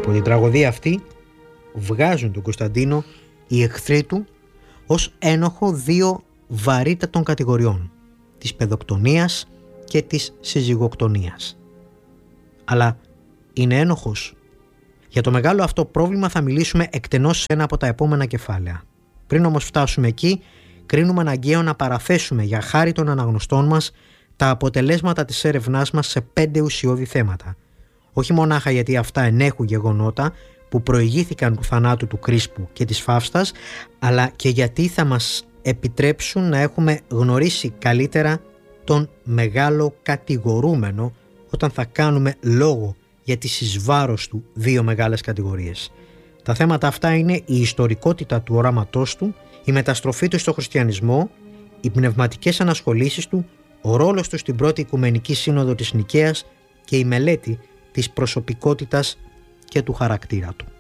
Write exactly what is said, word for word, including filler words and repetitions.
Από την τραγωδία αυτή βγάζουν τον Κωνσταντίνο οι εχθροί του ως ένοχο δύο βαρύτατων κατηγοριών, της παιδοκτονίας και της συζυγοκτονίας. Αλλά είναι ένοχος? Για το μεγάλο αυτό πρόβλημα θα μιλήσουμε εκτενώς σε ένα από τα επόμενα κεφάλαια. Πριν όμως φτάσουμε εκεί, κρίνουμε αναγκαίο να παραθέσουμε για χάρη των αναγνωστών μας τα αποτελέσματα της έρευνάς μας σε πέντε ουσιώδη θέματα. Όχι μονάχα γιατί αυτά ενέχουν γεγονότα που προηγήθηκαν του θανάτου του Κρίσπου και της Φαύστας, αλλά και γιατί θα μας επιτρέψουν να έχουμε γνωρίσει καλύτερα τον μεγάλο κατηγορούμενο όταν θα κάνουμε λόγο για τις εις βάρος του δύο μεγάλες κατηγορίες. Τα θέματα αυτά είναι η ιστορικότητα του οράματός του, η μεταστροφή του στο χριστιανισμό, οι πνευματικές ανασχολήσεις του, ο ρόλος του στην πρώτη Οικουμενική Σύνοδο της Νικαίας και η μελέτη της προσωπικότητας και του χαρακτήρα του.